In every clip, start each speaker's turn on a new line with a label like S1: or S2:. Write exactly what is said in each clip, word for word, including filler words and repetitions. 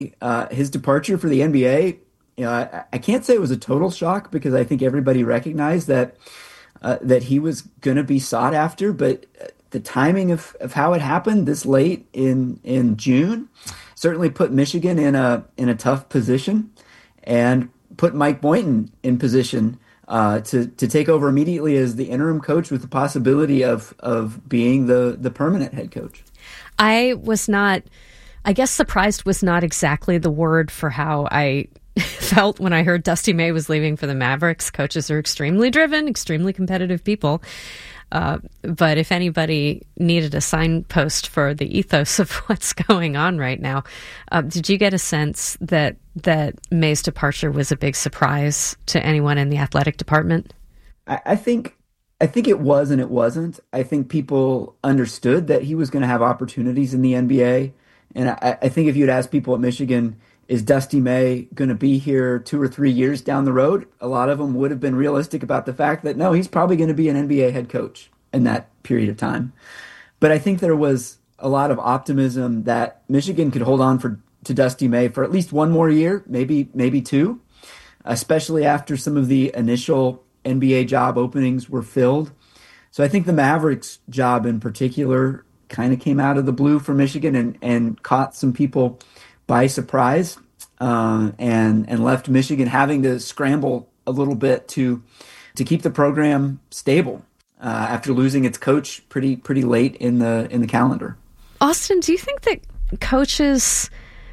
S1: uh, his departure for the N B A, you know, I, I can't say it was a total shock because I think everybody recognized that uh, that he was going to be sought after, but the timing of, of how it happened this late in in June certainly put Michigan in a in a tough position and put Mike Boynton in position uh, to to take over immediately as the interim coach with the possibility of of being the the permanent head coach.
S2: I was not, I guess surprised was not exactly the word for how I felt when I heard Dusty May was leaving for the Mavericks. Coaches are extremely driven, extremely competitive people. Uh, but if anybody needed a signpost for the ethos of what's going on right now, uh, did you get a sense that that May's departure was a big surprise to anyone in the athletic department?
S1: I, I think I think it was and it wasn't. I think people understood that he was going to have opportunities in the N B A, and I, I think if you'd asked people at Michigan, is Dusty May going to be here two or three years down the road? A lot of them would have been realistic about the fact that, no, he's probably going to be an N B A head coach in that period of time. But I think there was a lot of optimism that Michigan could hold on for to Dusty May for at least one more year, maybe maybe two, especially after some of the initial N B A job openings were filled. So I think the Mavericks job in particular kind of came out of the blue for Michigan and, and caught some people by surprise, uh, and and left Michigan having to scramble a little bit to to keep the program stable uh, after losing its coach pretty pretty late in the in the calendar.
S2: Austin, do you think that coaches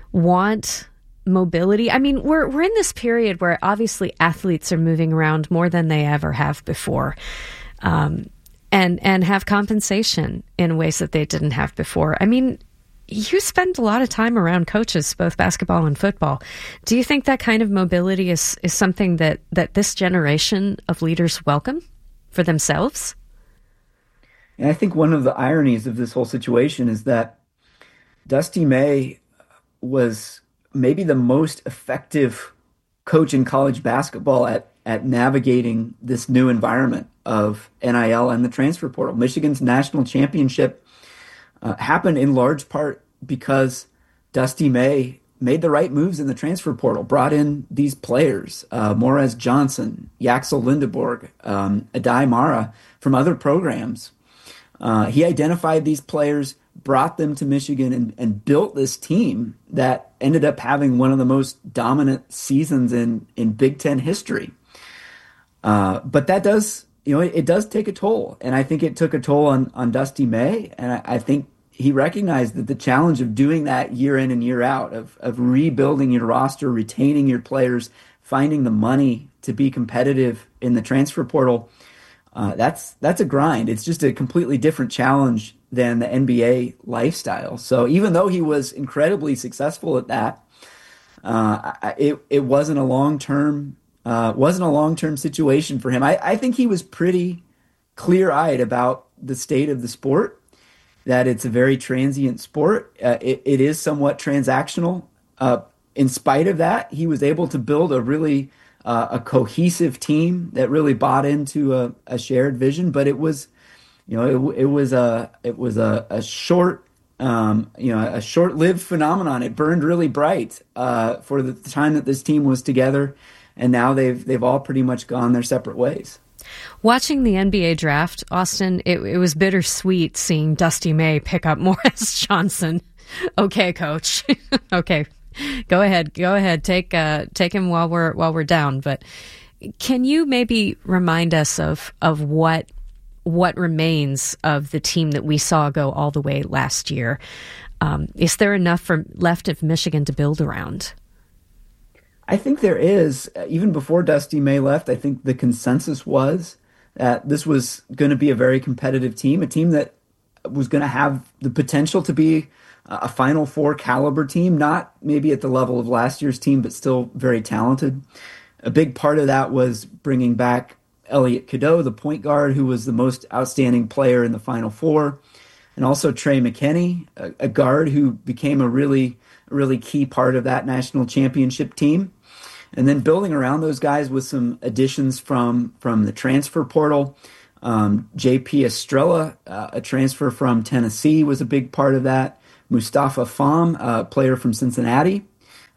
S2: want mobility? I mean, we're we're in this period where obviously athletes are moving around more than they ever have before, um, and and have compensation in ways that they didn't have before. I mean, you spend a lot of time around coaches, both basketball and football. Do you think that kind of mobility is, is something that, that this generation of leaders welcome for themselves?
S1: And I think one of the ironies of this whole situation is that Dusty May was maybe the most effective coach in college basketball at, at navigating this new environment of N I L and the transfer portal. Michigan's national championship Uh, happened in large part because Dusty May made the right moves in the transfer portal, brought in these players, uh, Morez Johnson, Yaxel Lindeborg, um, Adai Mara from other programs. Uh, he identified these players, brought them to Michigan, and, and built this team that ended up having one of the most dominant seasons in, in Big Ten history. Uh, but that does You know, it, it does take a toll, and I think it took a toll on, on Dusty May, and I, I think he recognized that the challenge of doing that year in and year out, of of rebuilding your roster, retaining your players, finding the money to be competitive in the transfer portal, uh, that's that's a grind. It's just a completely different challenge than the N B A lifestyle. So even though he was incredibly successful at that, uh, it it wasn't a long term. Uh, wasn't a long-term situation for him. I, I think he was pretty clear-eyed about the state of the sport, that it's a very transient sport. Uh, it, it is somewhat transactional. Uh, in spite of that, he was able to build a really uh, a cohesive team that really bought into a, a shared vision. But it was, you know, it, it was a it was a, a short, um, you know, a short-lived phenomenon. It burned really bright uh, for the time that this team was together. And now they've they've all pretty much gone their separate ways.
S2: Watching the N B A draft, Austin, it, it was bittersweet seeing Dusty May pick up Morez Johnson. Okay, coach. Okay, go ahead, go ahead. Take uh, take him while we're while we're down. But can you maybe remind us of of what what remains of the team that we saw go all the way last year? Um, is there enough for left of Michigan to build around?
S1: I think there is. Even before Dusty May left, I think the consensus was that this was going to be a very competitive team, a team that was going to have the potential to be a Final Four caliber team, not maybe at the level of last year's team, but still very talented. A big part of that was bringing back Elliot Cadeau, the point guard, who was the most outstanding player in the Final Four, and also Trey McKinney, a, a guard who became a really, really key part of that national championship team. And then building around those guys with some additions from from the transfer portal. Um, J P Estrella, uh, a transfer from Tennessee, was a big part of that. Mustafa Fam, a player from Cincinnati,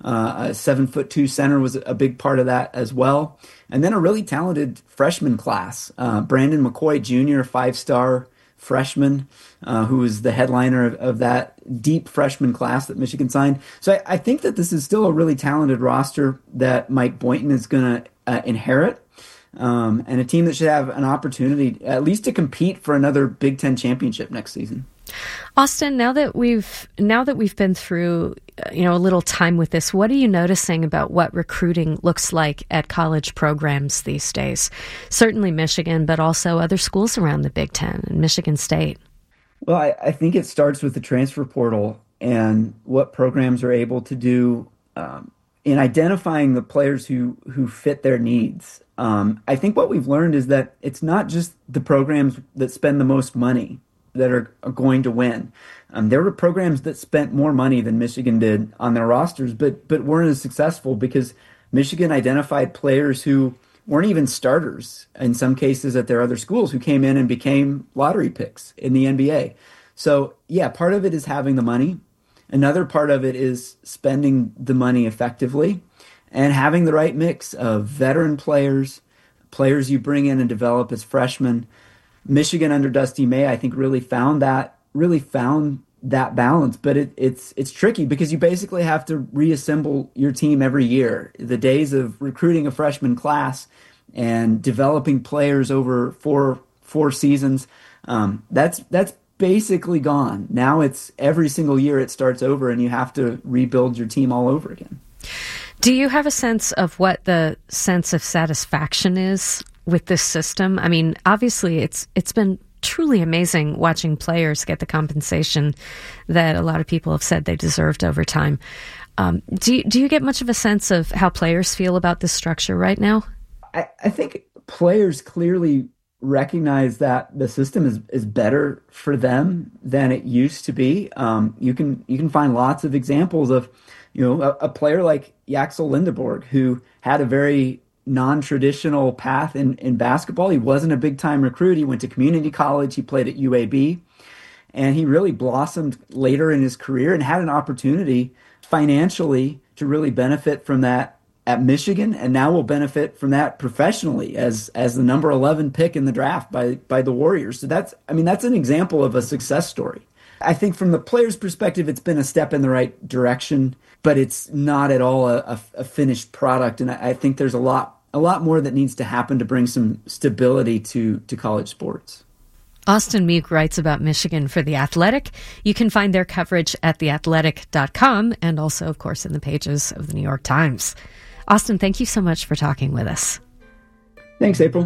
S1: Uh, a seven foot two center was a big part of that as well. And then a really talented freshman class. Uh, Brandon McCoy Junior, five star freshman, uh, who was the headliner of, of that deep freshman class that Michigan signed. So I, I think that this is still a really talented roster that Mike Boynton is going to uh, inherit, um, and a team that should have an opportunity at least to compete for another Big Ten championship next season.
S2: Austin, now that we've now that we've been through, you know, a little time with this, what are you noticing about what recruiting looks like at college programs these days? Certainly Michigan, but also other schools around the Big Ten and Michigan State.
S1: Well, I, I think it starts with the transfer portal and what programs are able to do um, in identifying the players who who fit their needs. Um, I think what we've learned is that it's not just the programs that spend the most money that are, are going to win. Um, there were programs that spent more money than Michigan did on their rosters, but but weren't as successful because Michigan identified players who weren't even starters in some cases at their other schools, who came in and became lottery picks in the N B A. So yeah, part of it is having the money. Another part of it is spending the money effectively and having the right mix of veteran players, players you bring in and develop as freshmen. Michigan under Dusty May, I think, really found that really found that balance, but it, it's it's tricky because you basically have to reassemble your team every year. The days of recruiting a freshman class and developing players over four four seasons, um, that's that's basically gone. Now it's every single year it starts over, and you have to rebuild your team all over again.
S2: Do you have a sense of what the sense of satisfaction is with this system? I mean, obviously it's it's been truly amazing watching players get the compensation that a lot of people have said they deserved over time. Um, do you, do you get much of a sense of how players feel about this structure right now?
S1: I, I think players clearly recognize that the system is, is better for them than it used to be. Um, you can you can find lots of examples of, you know, a, a player like Yaxel Lindeborg, who had a very non-traditional path in, in basketball. He wasn't a big-time recruit. He went to community college. He played at U A B. And he really blossomed later in his career and had an opportunity financially to really benefit from that at Michigan, and now will benefit from that professionally as as the number eleven pick in the draft by by the Warriors. So that's, I mean, that's an example of a success story. I think from the player's perspective, it's been a step in the right direction, but it's not at all a, a, a finished product. And I, I think there's a lot a lot more that needs to happen to bring some stability to to college sports.
S2: Austin Meek writes about Michigan for The Athletic. You can find their coverage at the athletic dot com and also, of course, in the pages of the New York Times. Austin, thank you so much for talking with us.
S1: Thanks, April.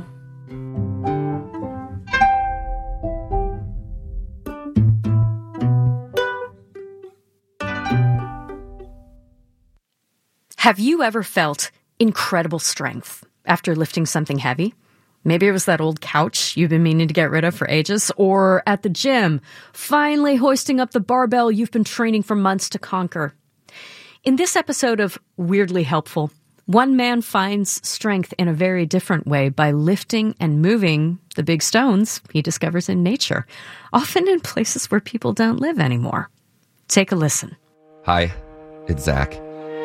S2: Have you ever felt incredible strength after lifting something heavy? Maybe it was that old couch you've been meaning to get rid of for ages, or at the gym, finally hoisting up the barbell you've been training for months to conquer. In this episode of Weirdly Helpful, one man finds strength in a very different way by lifting and moving the big stones he discovers in nature, often in places where people don't live anymore. Take a listen.
S3: Hi, it's Zach.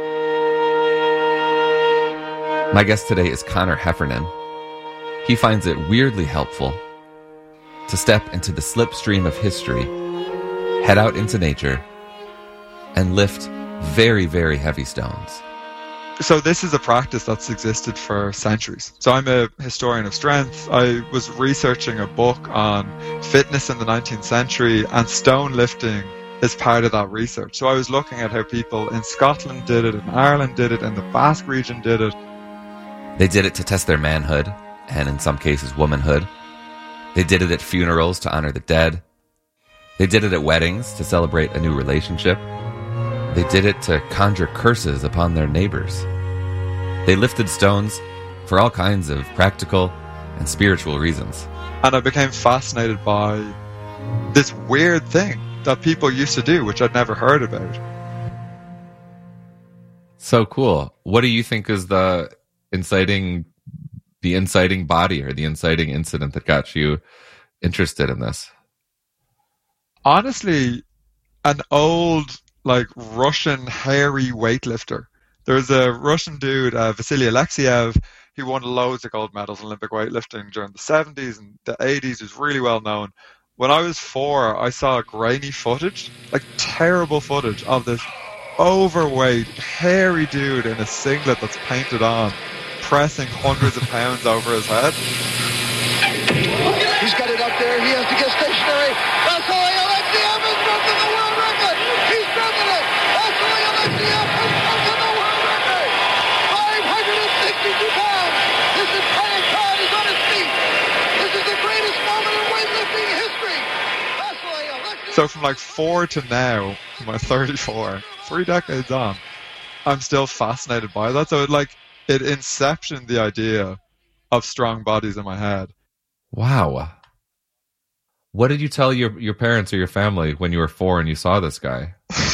S3: My guest today is Connor Heffernan. He finds it weirdly helpful to step into the slipstream of history, head out into nature, and lift very, very heavy stones.
S4: So this is a practice that's existed for centuries. So I'm a historian of strength. I was researching a book on fitness in the nineteenth century, and stone lifting is part of that research. So I was looking at how people in Scotland did it, in Ireland did it, in the Basque region did it.
S3: They did it to test their manhood, and in some cases womanhood. They did it at funerals to honor the dead. They did it at weddings to celebrate a new relationship. They did it to conjure curses upon their neighbors. They lifted stones for all kinds of practical and spiritual reasons.
S4: And I became fascinated by this weird thing that people used to do, which I'd never heard about.
S3: So cool. What do you think is the inciting the inciting body or the inciting incident that got you interested in this?
S4: Honestly, an old, like, Russian hairy weightlifter There was a Russian dude, uh, Vasily Alexiev, who won loads of gold medals in Olympic weightlifting during the seventies and the eighties. He was really well known. When I was four, I saw grainy footage, like terrible footage of this overweight, hairy dude in a singlet that's painted on, pressing hundreds of pounds over his head.
S5: He's got it up there. He has to get stationary. Vasily Alexiev has broken the world record. He's broken it. Vasily Alexiev has broken the world record. five hundred sixty-two pounds. This entire crowd is on its feet. This is the greatest moment in weightlifting history. Vasily Alexiev.
S4: So from like four to now, I'm thirty-four, three decades on, I'm still fascinated by that. So it like it inceptioned the idea of strong bodies in my head.
S3: Wow. What did you tell your, your parents or your family when you were four and you saw this guy?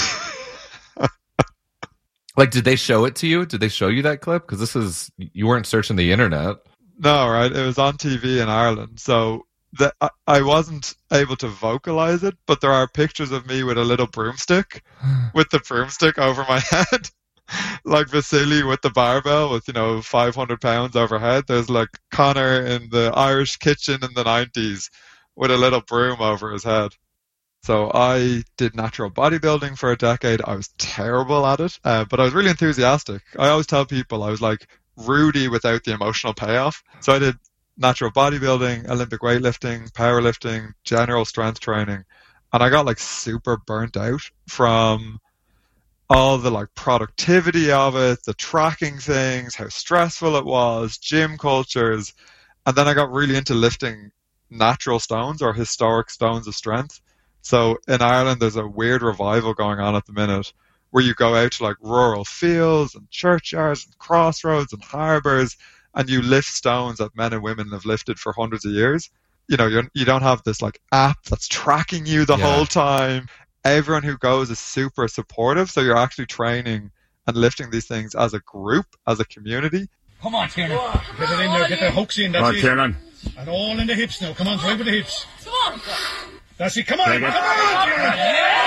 S3: Like, did they show it to you? Did they show you that clip? Because this is, you weren't searching the internet.
S4: No, right? It was on T V in Ireland. So the, I, I wasn't able to vocalize it, but there are pictures of me with a little broomstick, with the broomstick over my head. Like Vasily with the barbell with, you know, five hundred pounds overhead. There's like Connor in the Irish kitchen in the nineties with a little broom over his head. So I did natural bodybuilding for a decade. I was terrible at it, uh, but I was really enthusiastic. I always tell people I was like Rudy without the emotional payoff. So I did natural bodybuilding, Olympic weightlifting, powerlifting, general strength training, and I got like super burnt out from all the like productivity of it, the tracking things, how stressful it was, gym cultures. And then I got really into lifting natural stones or historic stones of strength. So in Ireland, there's a weird revival going on at the minute where you go out to like rural fields and churchyards and crossroads and harbours and you lift stones that men and women have lifted for hundreds of years. You know, you're, you don't have this like app that's tracking you the yeah. whole time. Everyone who goes is super supportive, so you're actually training and lifting these things as a group, as a community.
S6: Come on, Tiernan. Get it in there, get the hooks in. That's
S7: come on,
S6: it.
S7: Tiernan.
S6: And all in the hips now. Come on, drive with the hips.
S5: Come on.
S6: That's it. Come on, come on, Tiernan.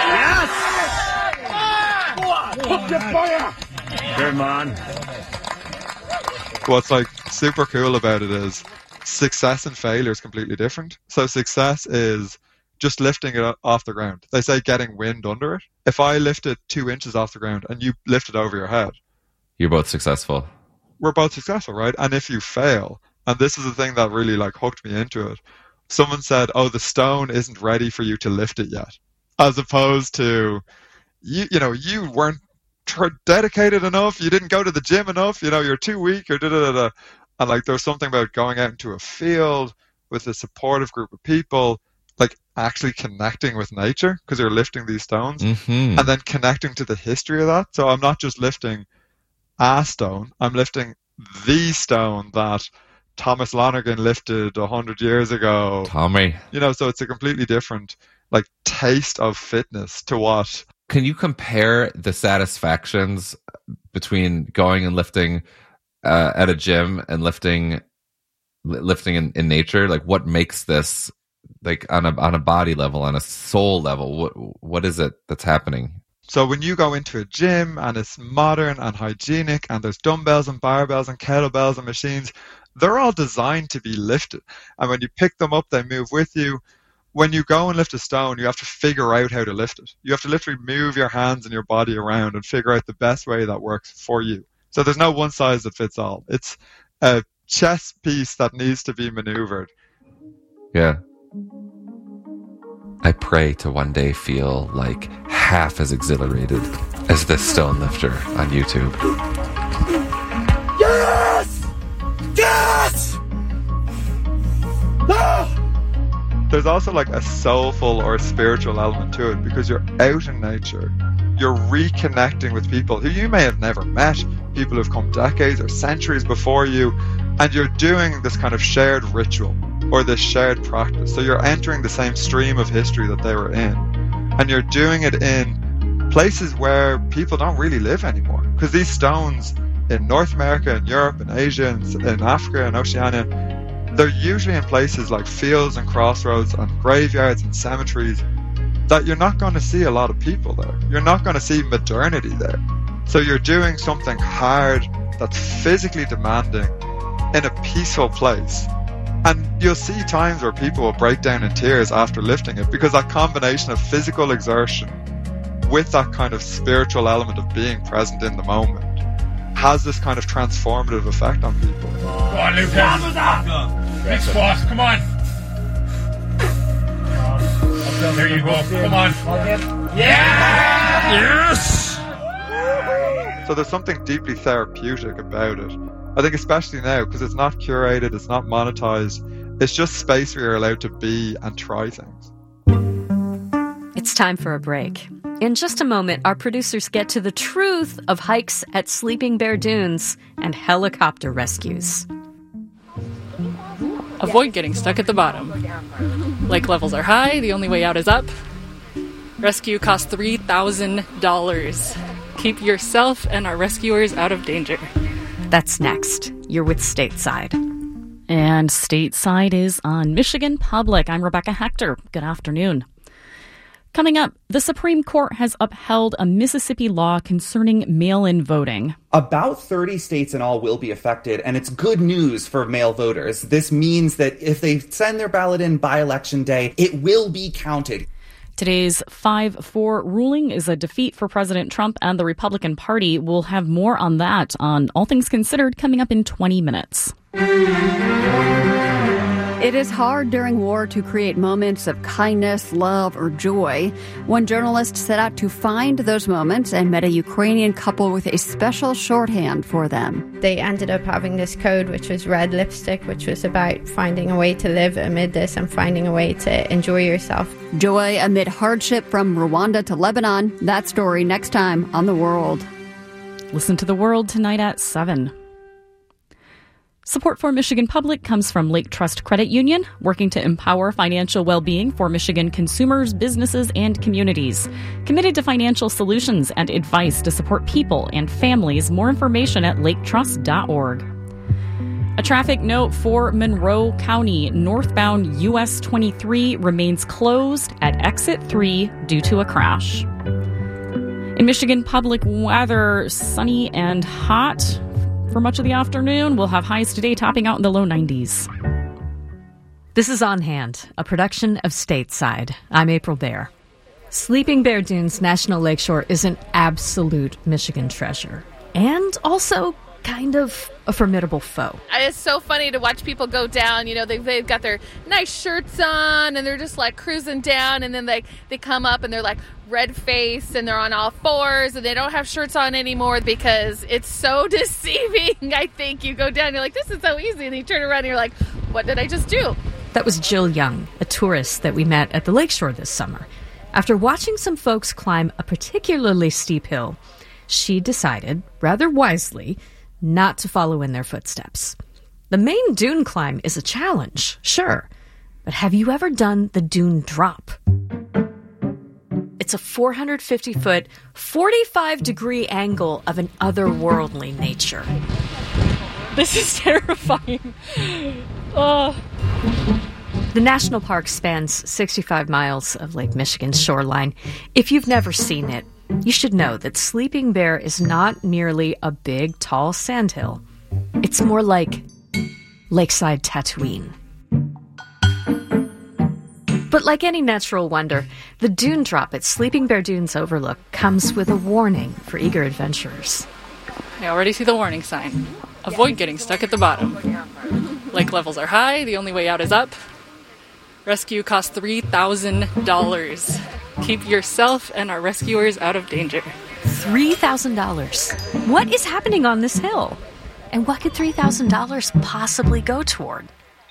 S7: Yes! Come on. Put your fire. Come on.
S4: What's like super cool about it is success and failure is completely different. So success is just lifting it off the ground. They say getting wind under it. If I lift it two inches off the ground and you lift it over your head,
S3: you're both successful.
S4: We're both successful, right? And if you fail, and this is the thing that really like hooked me into it, someone said, oh, the stone isn't ready for you to lift it yet. As opposed to, you, you know, you weren't tr- dedicated enough, you didn't go to the gym enough, you know, you're too weak, or da da da. And like there's something about going out into a field with a supportive group of people, like actually connecting with nature because you're lifting these stones
S3: mm-hmm.
S4: and then connecting to the history of that. So I'm not just lifting a stone, I'm lifting the stone that Thomas Lonergan lifted a hundred years ago.
S3: Tommy.
S4: You know, so it's a completely different like taste of fitness to what.
S3: Can you compare the satisfactions between going and lifting uh, at a gym and lifting lifting in, in nature? Like what makes this like on a on a body level, on a soul level, what what is it that's happening?
S4: So when you go into a gym and it's modern and hygienic and there's dumbbells and barbells and kettlebells and machines, they're all designed to be lifted. And when you pick them up, they move with you. When you go and lift a stone, you have to figure out how to lift it. You have to literally move your hands and your body around and figure out the best way that works for you. So there's no one size that fits all. It's a chess piece that needs to be maneuvered.
S3: Yeah. I pray to one day feel like half as exhilarated as this stone lifter on YouTube.
S7: Yes! Yes! Ah!
S4: There's also like a soulful or a spiritual element to it because you're out in nature. You're reconnecting with people who you may have never met, people who've come decades or centuries before you, and you're doing this kind of shared ritual or this shared practice. So you're entering the same stream of history that they were in, and you're doing it in places where people don't really live anymore. Because these stones in North America and Europe and Asia and in Africa and Oceania, they're usually in places like fields and crossroads and graveyards and cemeteries that you're not going to see a lot of people there. You're not going to see modernity there. So you're doing something hard that's physically demanding in a peaceful place. And you'll see times where people will break down in tears after lifting it, because that combination of physical exertion with that kind of spiritual element of being present in the moment has this kind of transformative effect on people.
S6: Go on, Lucas. Big squat, come on. There you go, come on. Yeah! Yes!
S4: So there's something deeply therapeutic about it. I think especially now, because it's not curated, it's not monetized, it's just space where you're allowed to be and try things.
S2: It's time for a break. In just a moment, our producers get to the truth of hikes at Sleeping Bear Dunes and helicopter rescues.
S8: Avoid getting stuck at the bottom. Lake levels are high, the only way out is up. Rescue costs three thousand dollars. Keep yourself and our rescuers out of danger.
S2: That's next. You're with Stateside.
S9: And Stateside is on Michigan Public. I'm Rebecca Hector. Good afternoon. Coming up, the Supreme Court has upheld a Mississippi law concerning mail-in voting.
S10: About thirty states in all will be affected, and it's good news for mail voters. This means that if they send their ballot in by Election Day, it will be counted.
S9: Today's five four ruling is a defeat for President Trump and the Republican Party. We'll have more on that on All Things Considered coming up in twenty minutes.
S11: It is hard during war to create moments of kindness, love, or joy. One journalist set out to find those moments and met a Ukrainian couple with a special shorthand for them.
S12: They ended up having this code, which was red lipstick, which was about finding a way to live amid this and finding a way to enjoy yourself.
S11: Joy amid hardship from Rwanda to Lebanon. That story next time on The World.
S9: Listen to The World tonight at seven. Support for Michigan Public comes from Lake Trust Credit Union, working to empower financial well-being for Michigan consumers, businesses, and communities. Committed to financial solutions and advice to support people and families. More information at lake trust dot org. A traffic note for Monroe County. Northbound U S twenty-three remains closed at exit three due to a crash. In Michigan Public weather, sunny and hot for much of the afternoon. We'll have highs today topping out in the low nineties.
S2: This is On Hand, a production of Stateside. I'm April Baer. Sleeping Bear Dunes National Lakeshore is an absolute Michigan treasure, and also kind of a formidable foe.
S13: It's so funny to watch people go down. You know, they've, they've got their nice shirts on, and they're just like cruising down, and then they, they come up and they're like red-faced, and they're on all fours, and they don't have shirts on anymore because it's so deceiving. I think you go down, you're like, this is so easy, and you turn around and you're like, what did I just do?
S2: That was Jill Young, a tourist that we met at the lakeshore this summer. After watching some folks climb a particularly steep hill, she decided, rather wisely, not to follow in their footsteps. The main dune climb is a challenge, sure, but have you ever done the dune drop? It's a four hundred fifty foot, forty-five degree angle of an otherworldly nature.
S8: This is terrifying. Oh.
S2: The national park spans sixty-five miles of Lake Michigan's shoreline. If you've never seen it, you should know that Sleeping Bear is not merely a big, tall sandhill. It's more like Lakeside Tatooine. But like any natural wonder, the dune drop at Sleeping Bear Dunes Overlook comes with a warning for eager adventurers.
S8: I already see the warning sign. Avoid getting stuck at the bottom. Lake levels are high, the only way out is up. Rescue costs three thousand dollars. Keep yourself and our rescuers out of danger.
S2: three thousand dollars. What is happening on this hill? And what could three thousand dollars possibly go toward?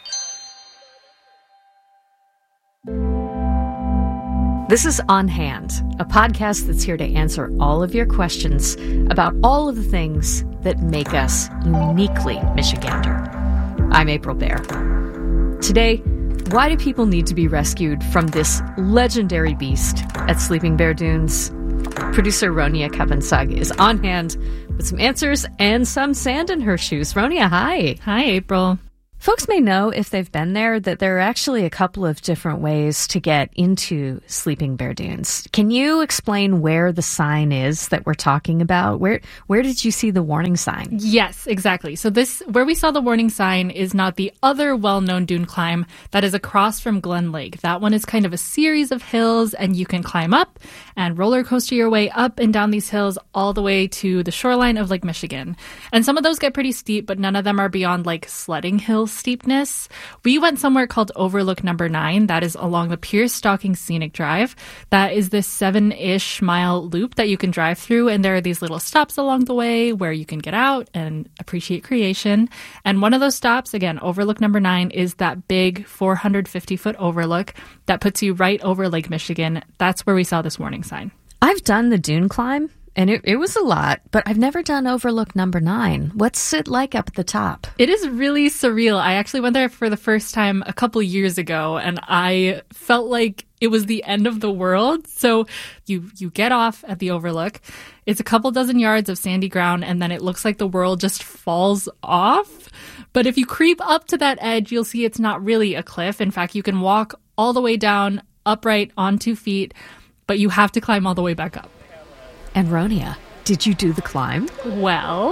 S2: This is On Hand, a podcast that's here to answer all of your questions about all of the things that make us uniquely Michigander. I'm April Baer. Today, why do people need to be rescued from this legendary beast at Sleeping Bear Dunes? Producer Ronia Kapansag is on hand with some answers and some sand in her shoes. Ronia, hi.
S14: Hi, April.
S2: Folks may know, if they've been there, that there are actually a couple of different ways to get into Sleeping Bear Dunes. Can you explain where the sign is that we're talking about? Where where did you see the warning sign?
S9: Yes, exactly. So this, where we saw the warning sign, is not the other well-known dune climb that is across from Glen Lake. That one is kind of a series of hills, and you can climb up and roller coaster your way up and down these hills all the way to the shoreline of Lake Michigan. And some of those get pretty steep, but none of them are beyond like sledding hill steepness. We went somewhere called Overlook Number Nine. That is along the Pierce Stalking Scenic Drive. That is this seven-ish mile loop that you can drive through, and there are these little stops along the way where you can get out and appreciate creation. And one of those stops, again, Overlook Number Nine, is that big four hundred fifty foot overlook that puts you right over Lake Michigan. That's where we saw this warning sign.
S2: I've done the dune climb, and it, it was a lot, but I've never done Overlook Number Nine. What's it like up at the top?
S9: It is really surreal. I actually went there for the first time a couple years ago, and I felt like it was the end of the world. So you you get off at the overlook. It's a couple dozen yards of sandy ground, and then it looks like the world just falls off. But if you creep up to that edge, you'll see it's not really a cliff. In fact, you can walk all the way down, upright on two feet, but you have to climb all the way back up.
S2: And Ronia, did you do the climb?
S9: Well,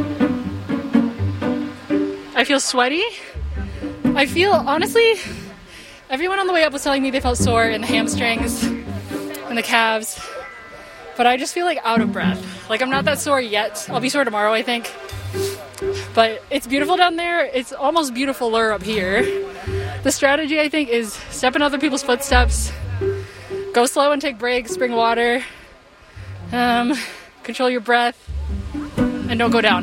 S9: I feel sweaty. I feel, honestly, everyone on the way up was telling me they felt sore in the hamstrings and the calves, but I just feel like out of breath. Like I'm not that sore yet. I'll be sore tomorrow, I think. But it's beautiful down there. It's almost beautifuler up here. The strategy, I think, is step in other people's footsteps, go slow and take breaks, bring water, um, control your breath, and don't go down.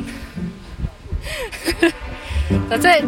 S9: That's it.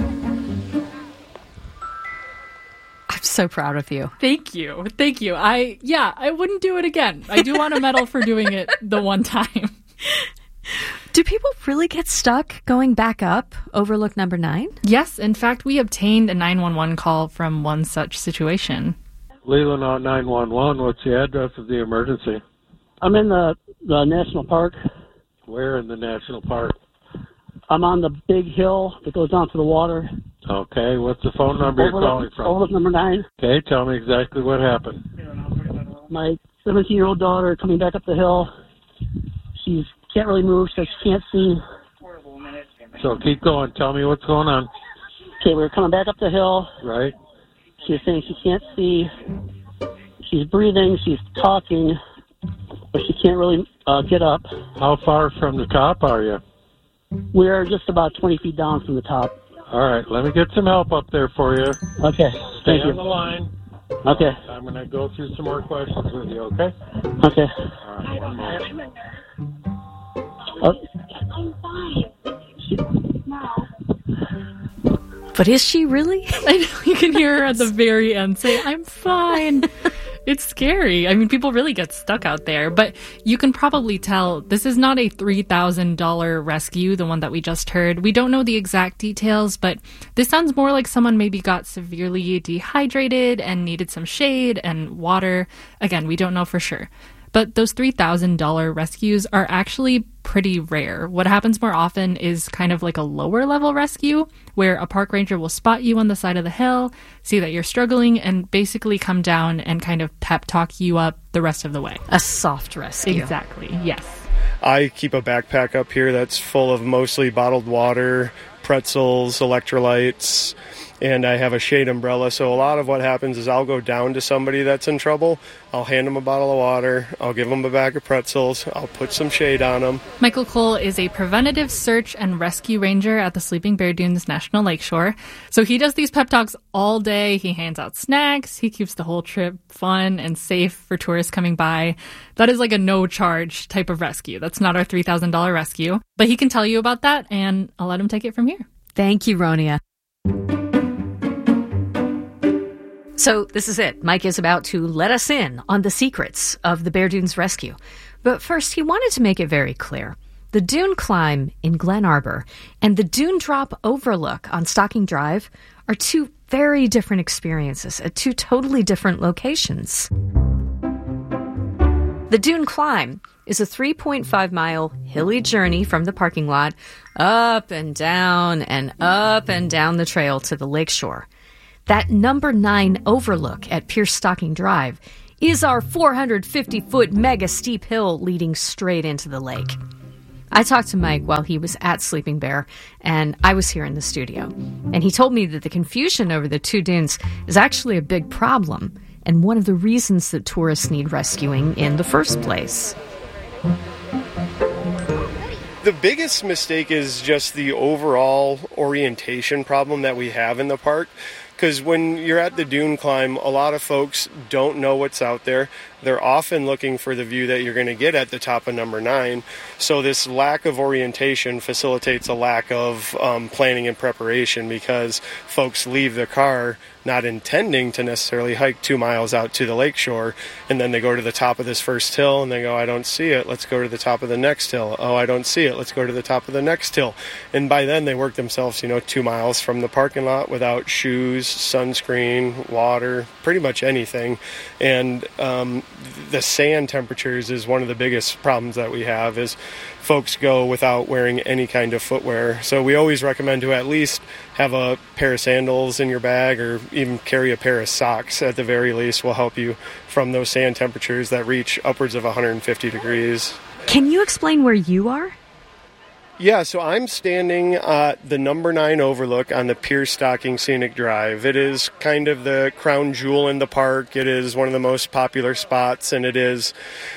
S2: I'm so proud of you.
S9: Thank you. Thank you. I, yeah, I wouldn't do it again. I do want a medal for doing it the one time.
S2: Do people really get stuck going back up Overlook Number Nine?
S9: Yes. In fact, we obtained a nine one one call from one such situation.
S14: Leland on nine one one. What's the address of the emergency?
S15: I'm in the, the national park.
S14: Where in the national park?
S15: I'm on the big hill that goes down to the water.
S14: Okay. What's the phone number
S15: Overlook,
S14: you're calling from?
S15: Overlook Number Nine.
S14: Okay. Tell me exactly what happened.
S15: My seventeen-year-old daughter coming back up the hill. She can't really move because she can't see.
S14: So keep going. Tell me what's going on.
S15: Okay, we were coming back up the hill.
S14: Right.
S15: She was saying she can't see. She's breathing. She's talking, but she can't really uh, get up.
S14: How far from the top are you?
S15: We're just about twenty feet down from the top.
S14: All right. Let me get some help up there for you.
S15: Okay.
S14: Stay
S15: Thank
S14: on
S15: you.
S14: the line.
S15: Okay.
S14: I'm going to go through some more questions with you, okay?
S15: Okay.
S14: All right. One moment.
S15: Oh.
S16: I'm fine. She, no.
S2: But is she really?
S9: I know, you can hear her at the very end say, I'm fine. It's scary. I mean, people really get stuck out there, but you can probably tell this is not a three thousand dollars rescue, the one that we just heard. We don't know the exact details, but this sounds more like someone maybe got severely dehydrated and needed some shade and water. Again, we don't know for sure. But those three thousand dollars rescues are actually pretty rare. What happens more often is kind of like a lower level rescue where a park ranger will spot you on the side of the hill, see that you're struggling, and basically come down and kind of pep talk you up the rest of the way.
S2: A soft rescue.
S9: Exactly, yes.
S17: I keep a backpack up here that's full of mostly bottled water, pretzels, electrolytes, and I have a shade umbrella. So a lot of what happens is I'll go down to somebody that's in trouble. I'll hand them a bottle of water. I'll give them a bag of pretzels. I'll put some shade on them.
S9: Michael Cole is a preventative search and rescue ranger at the Sleeping Bear Dunes National Lakeshore. So he does these pep talks all day. He hands out snacks. He keeps the whole trip fun and safe for tourists coming by. That is like a no-charge type of rescue. That's not our three thousand dollars rescue. But he can tell you about that, and I'll let him take it from here.
S2: Thank you, Ronia. So this is it. Mike is about to let us in on the secrets of the Bear Dunes rescue. But first, he wanted to make it very clear. The dune climb in Glen Arbor and the dune drop overlook on Stocking Drive are two very different experiences at two totally different locations. The Dune Climb is a three point five mile hilly journey from the parking lot up and down and up and down the trail to the lakeshore. That number nine overlook at Pierce Stocking Drive is our four hundred fifty foot mega steep hill leading straight into the lake. I talked to Mike while he was at Sleeping Bear, and I was here in the studio. And he told me that the confusion over the two dunes is actually a big problem, and one of the reasons that tourists need rescuing in the first place.
S17: The biggest mistake is just the overall orientation problem that we have in the park. Because when you're at the Dune Climb, a lot of folks don't know what's out there. They're often looking for the view that you're going to get at the top of number nine. So this lack of orientation facilitates a lack of um, planning and preparation, because folks leave the car not intending to necessarily hike two miles out to the lakeshore, and then they go to the top of this first hill and they go, I don't see it, let's go to the top of the next hill. Oh, I don't see it, let's go to the top of the next hill. And by then they work themselves, you know, two miles from the parking lot without shoes, sunscreen, water, pretty much anything. And um, the sand temperatures is one of the biggest problems that we have, is folks go without wearing any kind of footwear. So we always recommend to at least have a pair of sandals in your bag, or even carry a pair of socks at the very least, will help you from those sand temperatures that reach upwards of one hundred fifty degrees.
S2: Can you explain where you are?
S17: Yeah, so I'm standing at the number nine overlook on the Pierce Stocking Scenic Drive. It is kind of the crown jewel in the park. It is one of the most popular spots, and it is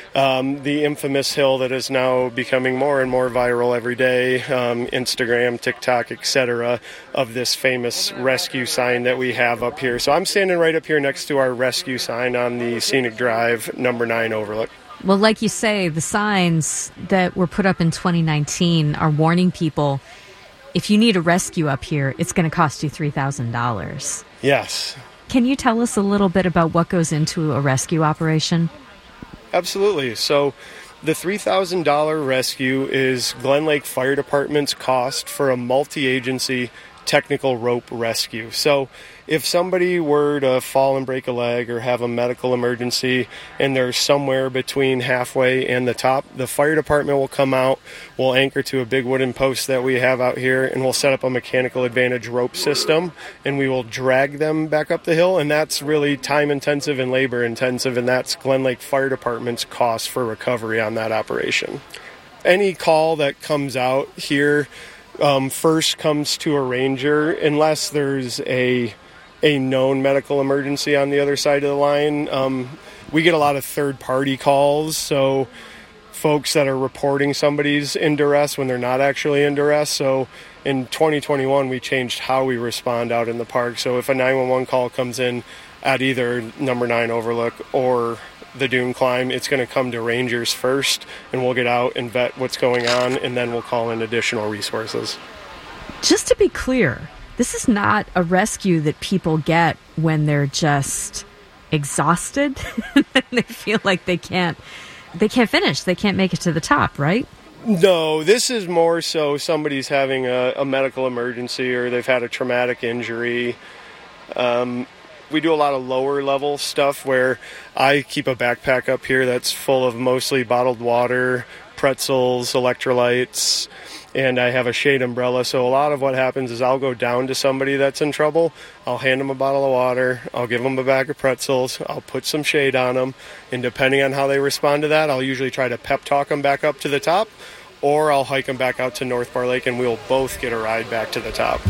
S17: um, the infamous hill that is now becoming more and more viral every day, um, Instagram, TikTok, et cetera, of this famous rescue sign that we have up here. So I'm standing right up here next to our rescue sign on the Scenic Drive number nine overlook.
S2: Well, like you say, the signs that were put up in twenty nineteen are warning people, if you need a rescue up here, it's going to cost you three thousand dollars.
S17: Yes.
S2: Can you tell us a little bit about what goes into a rescue operation?
S17: Absolutely. So the three thousand dollars rescue is Glen Lake Fire Department's cost for a multi-agency technical rope rescue. So if somebody were to fall and break a leg or have a medical emergency and they're somewhere between halfway and the top, the fire department will come out, we'll anchor to a big wooden post that we have out here, and we'll set up a mechanical advantage rope system, and we will drag them back up the hill. And that's really time intensive and labor intensive, and that's Glen Lake Fire Department's cost for recovery on that operation. Any call that comes out here Um, first comes to a ranger, unless there's a a known medical emergency on the other side of the line. Um, we get a lot of third-party calls, so folks that are reporting somebody's in duress when they're not actually in duress. So in twenty twenty-one, we changed how we respond out in the park. So if a nine one one call comes in at either number nine overlook or the Dune Climb, it's going to come to rangers first, and we'll get out and vet what's going on, and then we'll call in additional resources.
S2: Just to be clear, this is not a rescue that people get when they're just exhausted and they feel like they can't they can't finish, they can't make it to the top, right?
S17: No, this is more so somebody's having a, a medical emergency, or they've had a traumatic injury. Um, we do a lot of lower level stuff where I keep a backpack up here that's full of mostly bottled water, pretzels, electrolytes, and I have a shade umbrella. So a lot of what happens is I'll go down to somebody that's in trouble, I'll hand them a bottle of water, I'll give them a bag of pretzels, I'll put some shade on them, and depending on how they respond to that, I'll usually try to pep talk them back up to the top, or I'll hike them back out to North Bar Lake and we'll both get a ride back to the top.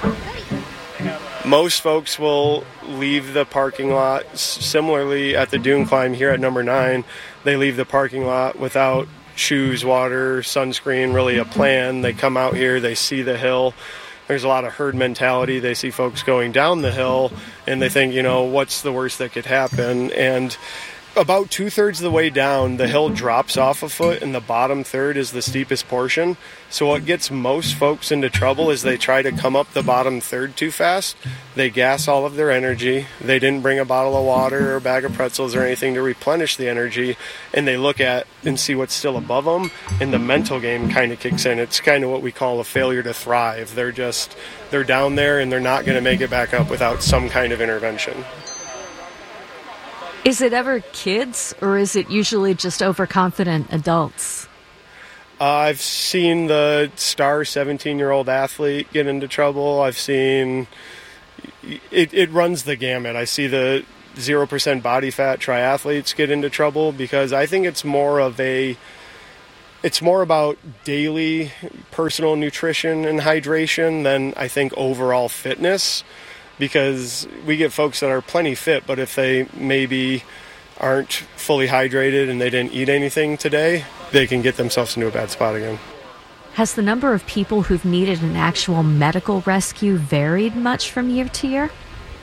S17: Most folks will leave the parking lot. Similarly, at the Dune Climb here at number nine, they leave the parking lot without shoes, water, sunscreen, really a plan. They come out here, they see the hill. There's a lot of herd mentality. They see folks going down the hill, and they think, you know, what's the worst that could happen? And about two-thirds of the way down, the hill drops off a foot, and the bottom third is the steepest portion. So what gets most folks into trouble is they try to come up the bottom third too fast. They gas all of their energy. They didn't bring a bottle of water or a bag of pretzels or anything to replenish the energy, and they look at and see what's still above them, and the mental game kind of kicks in. It's kind of what we call a failure to thrive. They're just, they're down there, and they're not going to make it back up without some kind of intervention.
S2: Is it ever kids, or is it usually just overconfident adults?
S17: Uh, I've seen the star seventeen-year-old athlete get into trouble. I've seen it, it runs the gamut. I see the zero percent body fat triathletes get into trouble because I think it's more of a it's more about daily personal nutrition and hydration than I think overall fitness, because we get folks that are plenty fit, but if they maybe aren't fully hydrated and they didn't eat anything today, they can get themselves into a bad spot again.
S2: Has the number of people who've needed an actual medical rescue varied much from year to year?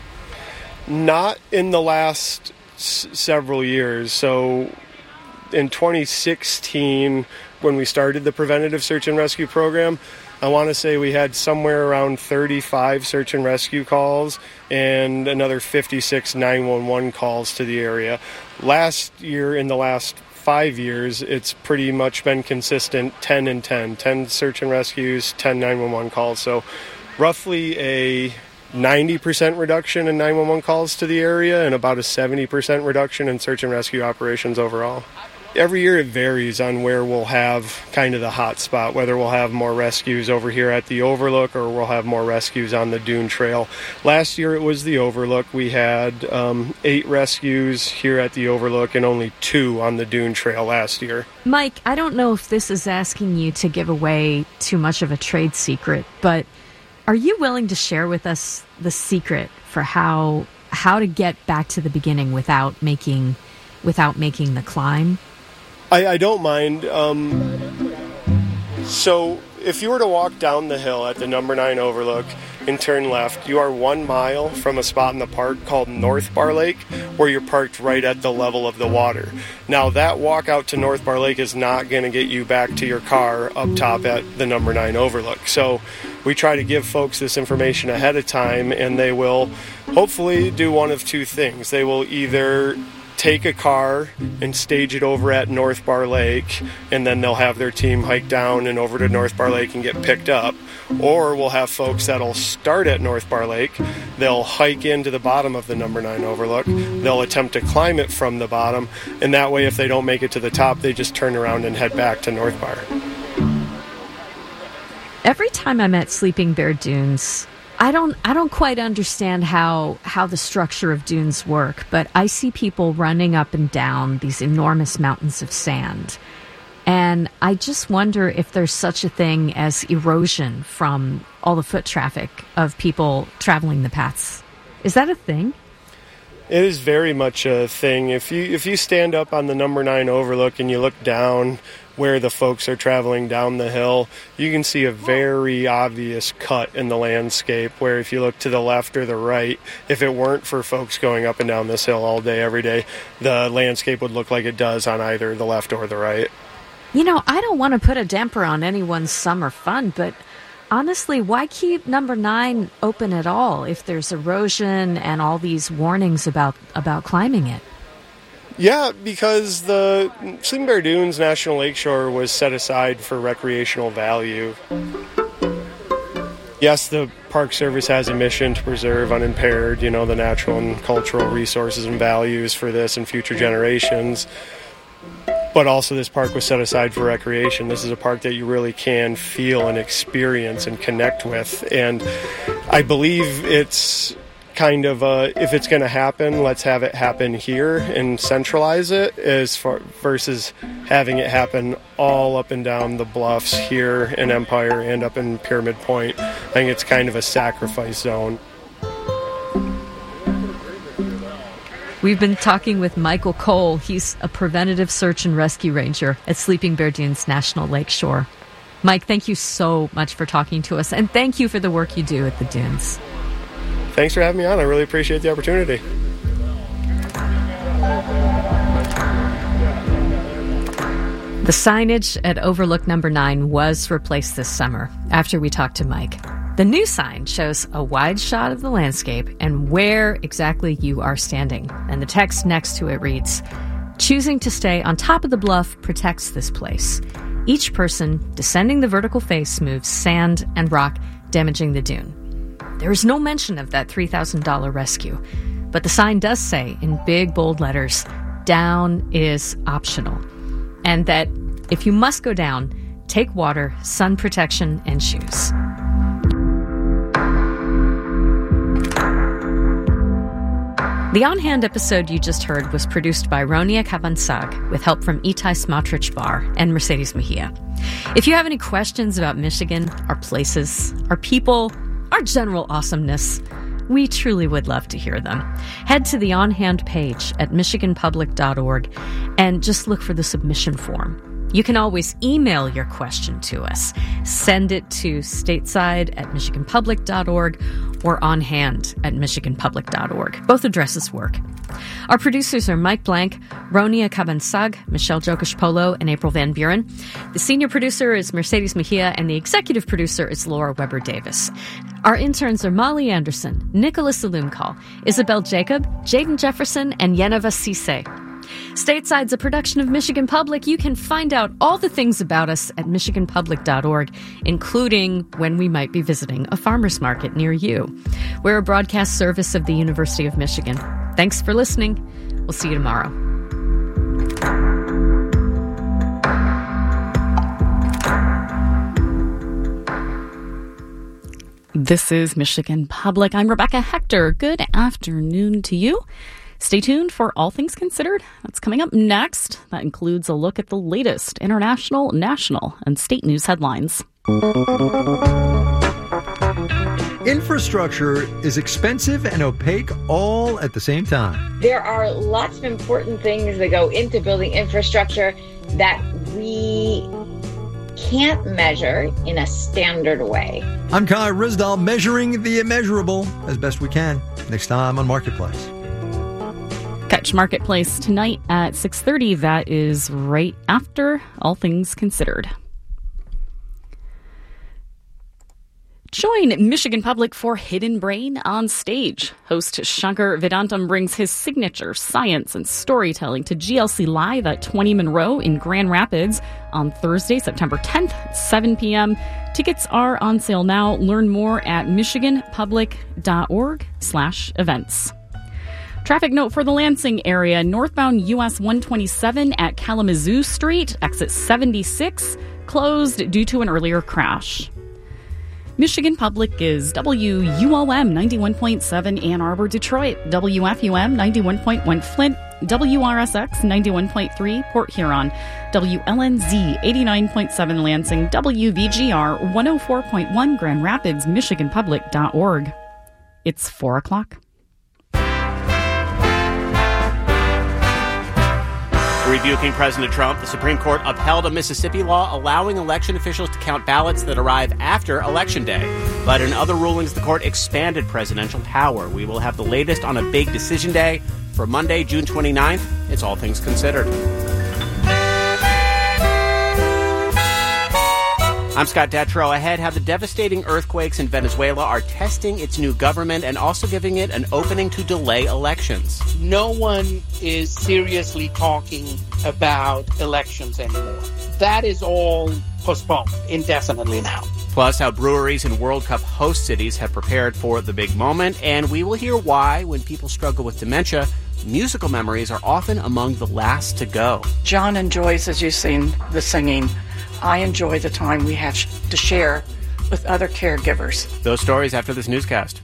S17: Not in the last s- several years. So in twenty sixteen, when we started the preventative search and rescue program, I want to say we had somewhere around thirty-five search and rescue calls and another fifty-six nine one one calls to the area. Last year, in the last five years, it's pretty much been consistent, ten and ten. ten search and rescues, ten nine one one calls. So roughly a ninety percent reduction in nine one one calls to the area and about a seventy percent reduction in search and rescue operations overall. Every year it varies on where we'll have kind of the hot spot, whether we'll have more rescues over here at the Overlook or we'll have more rescues on the Dune Trail. Last year it was the Overlook. We had um, eight rescues here at the Overlook and only two on the Dune Trail last year.
S2: Mike, I don't know if this is asking you to give away too much of a trade secret, but are you willing to share with us the secret for how how to get back to the beginning without making without making the climb?
S17: I, I don't mind. Um, so if you were to walk down the hill at the number nine Overlook and turn left, you are one mile from a spot in the park called North Bar Lake, where you're parked right at the level of the water. Now, that walk out to North Bar Lake is not going to get you back to your car up top at the number nine Overlook. So we try to give folks this information ahead of time, and they will hopefully do one of two things. They will either take a car and stage it over at North Bar Lake, and then they'll have their team hike down and over to North Bar Lake and get picked up. Or we'll have folks that'll start at North Bar Lake, they'll hike into the bottom of the number nine Overlook, they'll attempt to climb it from the bottom, and that way if they don't make it to the top, they just turn around and head back to North Bar.
S2: Every time I'm at Sleeping Bear Dunes, I don't I don't quite understand how how the structure of dunes work, but I see people running up and down these enormous mountains of sand. And I just wonder if there's such a thing as erosion from all the foot traffic of people traveling the paths. Is that a thing?
S17: It is very much a thing. If you if you stand up on the number nine Overlook and you look down where the folks are traveling down the hill, you can see a very obvious cut in the landscape where if you look to the left or the right, if it weren't for folks going up and down this hill all day, every day, the landscape would look like it does on either the left or the right.
S2: You know, I don't want to put a damper on anyone's summer fun, but honestly, why keep number nine open at all if there's erosion and all these warnings about, about climbing it?
S17: Yeah, because the Sleeping Bear Dunes National Lakeshore was set aside for recreational value. Yes, the Park Service has a mission to preserve unimpaired, you know, the natural and cultural resources and values for this and future generations. But also this park was set aside for recreation. This is a park that you really can feel and experience and connect with. And I believe it's kind of, uh, if it's going to happen, let's have it happen here and centralize it as far versus having it happen all up and down the bluffs here in Empire and up in Pyramid Point. I think it's kind of a sacrifice zone.
S2: We've been talking with Michael Cole. He's a preventative search and rescue ranger at Sleeping Bear Dunes National Lakeshore. Mike, thank you so much for talking to us, and thank you for the work you do at the dunes.
S17: Thanks for having me on. I really appreciate the opportunity.
S2: The signage at Overlook Number nine was replaced this summer after we talked to Mike. The new sign shows a wide shot of the landscape and where exactly you are standing. And the text next to it reads, "Choosing to stay on top of the bluff protects this place. Each person descending the vertical face moves sand and rock, damaging the dune." There is no mention of that three thousand dollars rescue. But the sign does say in big, bold letters, down is optional. And that if you must go down, take water, sun protection, and shoes. The On Hand episode you just heard was produced by Ronia Kabansag with help from Itai Smotrich Bar and Mercedes Mejia. If you have any questions about Michigan, our places, our people, our general awesomeness, we truly would love to hear them. Head to the On Hand page at michigan public dot org and just look for the submission form. You can always email your question to us. Send it to stateside at michigan public dot org or onhand at michigan public dot org. Both addresses work. Our producers are Mike Blank, Ronia Kabansag, Michelle Jokish-Polo, and April Van Buren. The senior producer is Mercedes Mejia, and the executive producer is Laura Weber-Davis. Our interns are Molly Anderson, Nicholas Alumcall, Isabel Jacob, Jaden Jefferson, and Yeneva Cisse. Stateside's a production of Michigan Public. You can find out all the things about us at michigan public dot org, including when we might be visiting a farmer's market near you. We're a broadcast service of the University of Michigan. Thanks for listening. We'll see you tomorrow.
S9: This is Michigan Public. I'm Rebecca Hector. Good afternoon to you. Stay tuned for All Things Considered. That's coming up next. That includes a look at the latest international, national, and state news headlines.
S18: Infrastructure is expensive and opaque all at the same time.
S19: There are lots of important things that go into building infrastructure that we can't measure in a standard way.
S18: I'm Kai Risdal, measuring the immeasurable as best we can. Next time on Marketplace.
S9: Catch Marketplace tonight at six thirty. That is right after All Things Considered. Join Michigan Public for Hidden Brain on Stage. Host Shankar Vedantam brings his signature science and storytelling to G L C Live at twenty Monroe in Grand Rapids on Thursday, September tenth, seven p.m. Tickets are on sale now. Learn more at michigan public dot org slash events. Traffic note for the Lansing area. Northbound U S one twenty-seven at Kalamazoo Street, exit seventy-six, closed due to an earlier crash. Michigan Public is W U O M ninety-one point seven Ann Arbor, Detroit, W F U M ninety-one point one Flint, W R S X ninety-one point three Port Huron, W L N Z eighty-nine point seven Lansing, W V G R one oh four point one Grand Rapids, michigan public dot org. It's four o'clock.
S20: Rebuking President Trump, the Supreme Court upheld a Mississippi law allowing election officials to count ballots that arrive after Election Day. But in other rulings, the court expanded presidential power. We will have the latest on a big decision day for Monday, June twenty-ninth. It's All Things Considered. I'm Scott Detrow. Ahead, how the devastating earthquakes in Venezuela are testing its new government and also giving it an opening to delay elections.
S21: No one is seriously talking about elections anymore. That is all postponed indefinitely now.
S20: Plus, how breweries in World Cup host cities have prepared for the big moment. And we will hear why, when people struggle with dementia, musical memories are often among the last to go.
S22: John enjoys, as you've seen, the singing. I enjoy the time we have to share with other caregivers.
S20: Those stories after this newscast.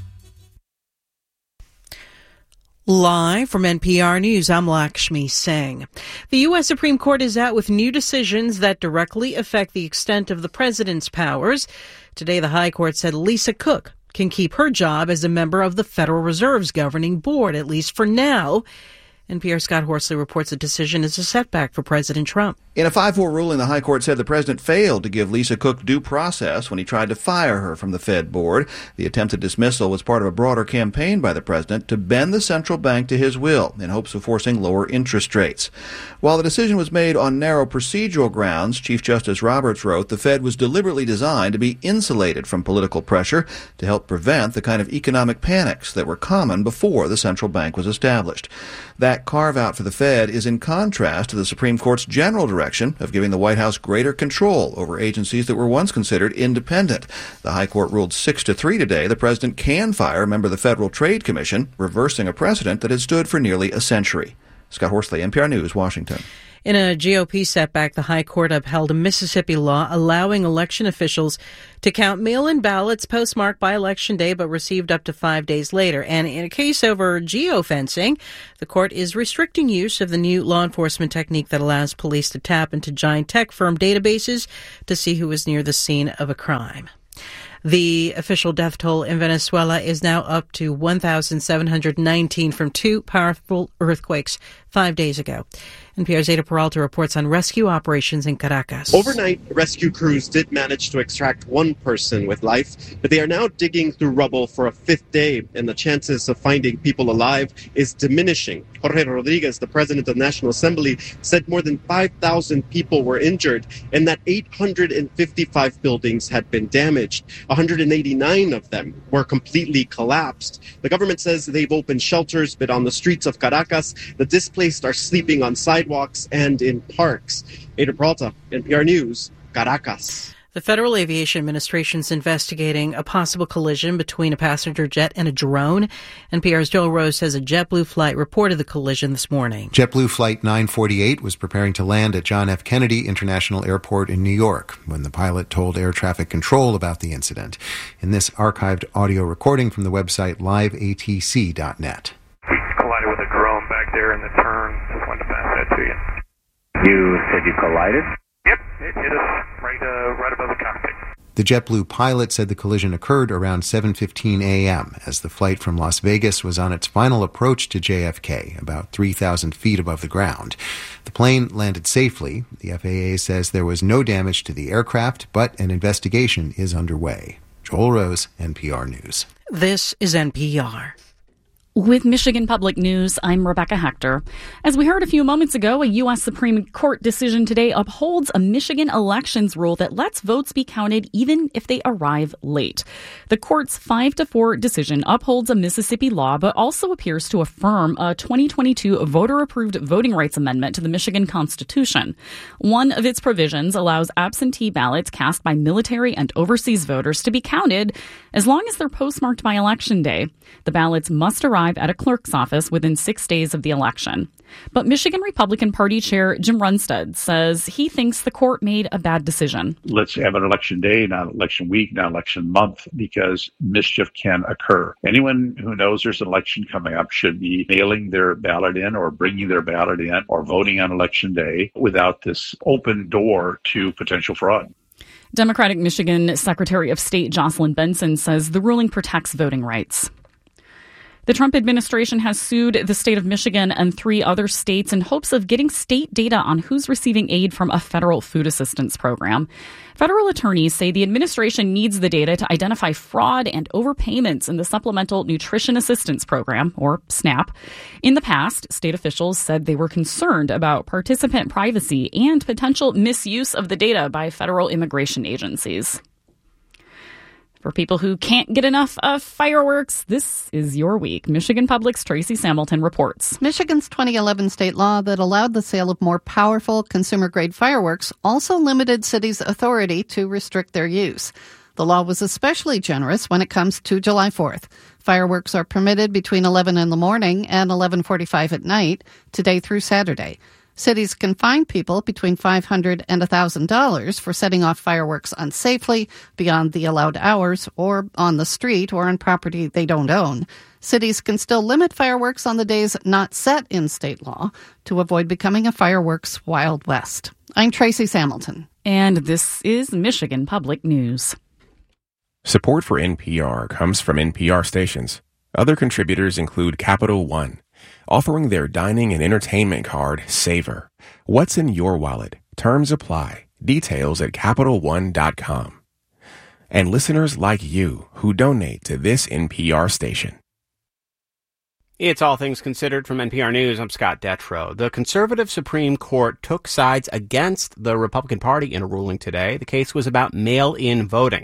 S23: Live from N P R News, I'm Lakshmi Singh. The U S Supreme Court is out with new decisions that directly affect the extent of the president's powers. Today, the High Court said Lisa Cook can keep her job as a member of the Federal Reserve's governing board, at least for now. N P R's Scott Horsley reports the decision is a setback for President Trump.
S24: In a five four ruling, the High Court said the president failed to give Lisa Cook due process when he tried to fire her from the Fed board. The attempted dismissal was part of a broader campaign by the president to bend the central bank to his will in hopes of forcing lower interest rates. While the decision was made on narrow procedural grounds, Chief Justice Roberts wrote the Fed was deliberately designed to be insulated from political pressure to help prevent the kind of economic panics that were common before the central bank was established. That tech carve-out for the Fed is in contrast to the Supreme Court's general direction of giving the White House greater control over agencies that were once considered independent. The High Court ruled six to three today the president can fire a member of the Federal Trade Commission, reversing a precedent that had stood for nearly a century. Scott Horsley, N P R News, Washington.
S23: In a G O P setback, the High Court upheld a Mississippi law allowing election officials to count mail-in ballots postmarked by Election Day but received up to five days later. And in a case over geofencing, the court is restricting use of the new law enforcement technique that allows police to tap into giant tech firm databases to see who is near the scene of a crime. The official death toll in Venezuela is now up to one thousand seven hundred nineteen from two powerful earthquakes five days ago. N P R's Ada Peralta reports on rescue operations in Caracas.
S1: Overnight, rescue crews did manage to extract one person with life, but they are now digging through rubble for a fifth day, and the chances of finding people alive is diminishing. Jorge Rodriguez, the president of the National Assembly, said more than five thousand people were injured and that eight hundred fifty-five buildings had been damaged. one hundred eighty-nine of them were completely collapsed. The government says they've opened shelters, but on the streets of Caracas, the displaced are sleeping on sidewalks and in parks. Ada Peralta, N P R News, Caracas.
S23: The Federal Aviation Administration is investigating a possible collision between a passenger jet and a drone. N P R's Joel Rose says a JetBlue flight reported the collision this morning.
S3: JetBlue Flight nine forty-eight was preparing to land at John F. Kennedy International Airport in New York when the pilot told air traffic control about the incident. In this archived audio recording from the website live A T C dot net.
S5: We collided with a drone back there in the turn. Just wanted to pass that to you.
S7: You said you collided?
S5: Yep, it hit us right, uh, right above the cockpit.
S3: The JetBlue pilot said the collision occurred around seven fifteen a.m. as the flight from Las Vegas was on its final approach to J F K, about three thousand feet above the ground. The plane landed safely. The F A A says there was no damage to the aircraft, but an investigation is underway. Joel Rose, N P R News.
S23: This is N P R.
S9: With Michigan Public News, I'm Rebecca Hector. As we heard a few moments ago, a U S Supreme Court decision today upholds a Michigan elections rule that lets votes be counted even if they arrive late. The court's five to four decision upholds a Mississippi law, but also appears to affirm a twenty twenty-two voter-approved voting rights amendment to the Michigan Constitution. One of its provisions allows absentee ballots cast by military and overseas voters to be counted as long as they're postmarked by Election Day. The ballots must arrive at a clerk's office within six days of the election. But Michigan Republican Party Chair Jim Runstad says he thinks the court made a bad decision.
S25: Let's have an election day, not election week, not election month, because mischief can occur. Anyone who knows there's an election coming up should be mailing their ballot in or bringing their ballot in or voting on election day without this open door to potential fraud.
S9: Democratic Michigan Secretary of State Jocelyn Benson says the ruling protects voting rights. The Trump administration has sued the state of Michigan and three other states in hopes of getting state data on who's receiving aid from a federal food assistance program. Federal attorneys say the administration needs the data to identify fraud and overpayments in the Supplemental Nutrition Assistance Program, or SNAP. In the past, state officials said they were concerned about participant privacy and potential misuse of the data by federal immigration agencies. For people who can't get enough of fireworks, this is your week. Michigan Public's Tracy Samilton reports.
S26: Michigan's twenty eleven state law that allowed the sale of more powerful consumer-grade fireworks also limited cities' authority to restrict their use. The law was especially generous when it comes to July fourth. Fireworks are permitted between eleven in the morning and eleven forty-five at night, today through Saturday. Cities can fine people between five hundred dollars and one thousand dollars for setting off fireworks unsafely, beyond the allowed hours, or on the street or on property they don't own. Cities can still limit fireworks on the days not set in state law to avoid becoming a fireworks Wild West. I'm Tracy Samilton.
S9: And this is Michigan Public News.
S27: Support for N P R comes from N P R stations. Other contributors include Capital One, offering their dining and entertainment card, Savor. What's in your wallet? Terms apply. Details at Capital One dot com. And listeners like you who donate to this N P R station.
S20: It's All Things Considered from N P R News. I'm Scott Detrow. The conservative Supreme Court took sides against the Republican Party in a ruling today. The case was about mail-in voting.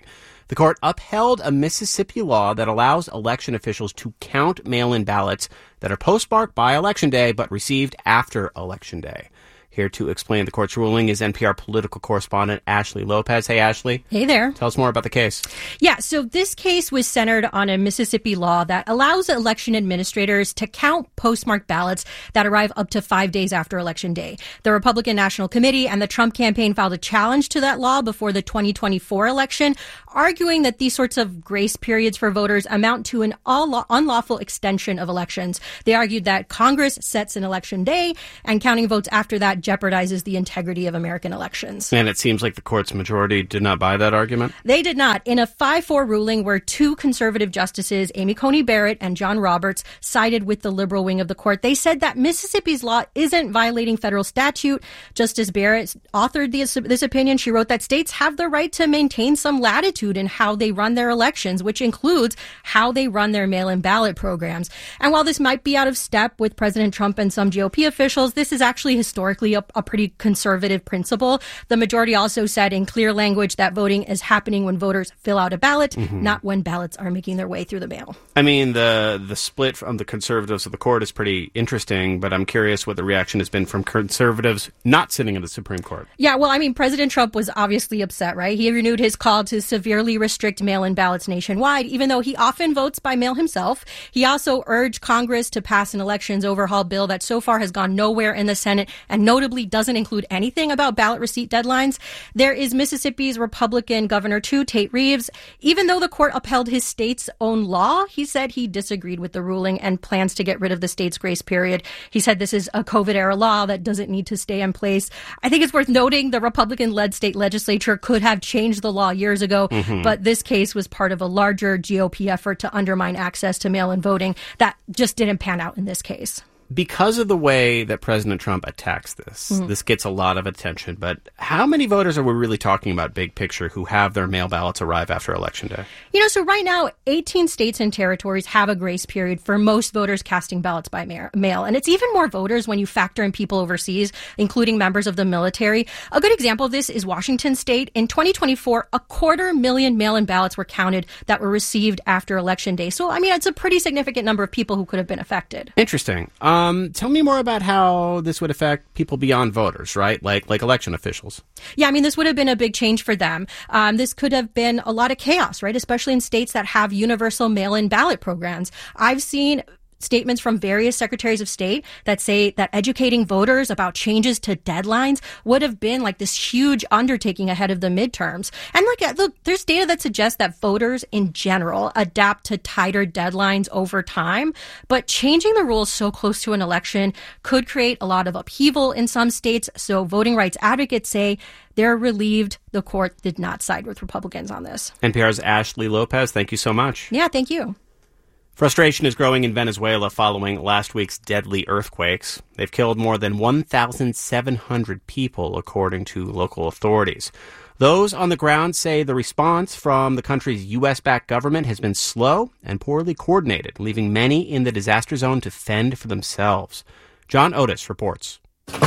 S20: The court upheld a Mississippi law that allows election officials to count mail-in ballots that are postmarked by Election Day but received after Election Day. Here to explain the court's ruling is N P R political correspondent Ashley Lopez. Hey, Ashley.
S4: Hey there.
S20: Tell us more about the case.
S4: Yeah, so this case was centered on a Mississippi law that allows election administrators to count postmarked ballots that arrive up to five days after Election Day. The Republican National Committee and the Trump campaign filed a challenge to that law before the twenty twenty-four election, arguing that these sorts of grace periods for voters amount to an unlawful extension of elections. They argued that Congress sets an election day and counting votes after that jeopardizes the integrity of American elections.
S20: And it seems like the court's majority did not buy that argument.
S4: They did not. In a five four ruling where two conservative justices, Amy Coney Barrett and John Roberts, sided with the liberal wing of the court, they said that Mississippi's law isn't violating federal statute. Justice Barrett authored this, this opinion. She wrote that states have the right to maintain some latitude in how they run their elections, which includes how they run their mail-in ballot programs. And while this might be out of step with President Trump and some G O P officials, this is actually historically A, a pretty conservative principle. The majority also said in clear language that voting is happening when voters fill out a ballot, mm-hmm. not when ballots are making their way through the mail.
S20: I mean, the the split from the conservatives of the court is pretty interesting, but I'm curious what the reaction has been from conservatives not sitting in the Supreme Court.
S4: Yeah, well, I mean, President Trump was obviously upset, right? He renewed his call to severely restrict mail-in ballots nationwide, even though he often votes by mail himself. He also urged Congress to pass an elections overhaul bill that so far has gone nowhere in the Senate and notably doesn't include anything about ballot receipt deadlines. There is Mississippi's Republican governor, too, Tate Reeves. Even though the court upheld his state's own law, he said he disagreed with the ruling and plans to get rid of the state's grace period. He said this is a COVID-era law that doesn't need to stay in place. I think it's worth noting the Republican-led state legislature could have changed the law years ago, mm-hmm. but this case was part of a larger G O P effort to undermine access to mail-in voting that just didn't pan out in this case.
S20: Because of the way that President Trump attacks this, mm-hmm. this gets a lot of attention. But how many voters are we really talking about, big picture, who have their mail ballots arrive after Election Day?
S4: You know, so right now, eighteen states and territories have a grace period for most voters casting ballots by mail. And it's even more voters when you factor in people overseas, including members of the military. A good example of this is Washington State. In twenty twenty-four, a quarter million mail-in ballots were counted that were received after Election Day. So, I mean, it's a pretty significant number of people who could have been affected.
S20: Interesting. Um, Um, tell me more about how this would affect people beyond voters, right? Like like election officials.
S4: Yeah, I mean, this would have been a big change for them. Um, this could have been a lot of chaos, right? Especially in states that have universal mail-in ballot programs. I've seen statements from various secretaries of state that say that educating voters about changes to deadlines would have been like this huge undertaking ahead of the midterms. And like, look, there's data that suggests that voters in general adapt to tighter deadlines over time. But changing the rules so close to an election could create a lot of upheaval in some states. So voting rights advocates say they're relieved the court did not side with Republicans on this.
S20: N P R's Ashley Lopez, thank you so much.
S4: Yeah, thank you.
S20: Frustration is growing in Venezuela following last week's deadly earthquakes. They've killed more than one thousand seven hundred people, according to local authorities. Those on the ground say the response from the country's U S-backed government has been slow and poorly coordinated, leaving many in the disaster zone to fend for themselves. John Otis reports.